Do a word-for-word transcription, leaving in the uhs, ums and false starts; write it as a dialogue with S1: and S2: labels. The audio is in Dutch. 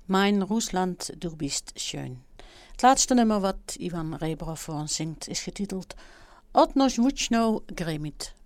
S1: Mein Rusland, du bist schön. Het laatste nummer wat Ivan Rebrov voor ons zingt is getiteld Odnož vučno gremit.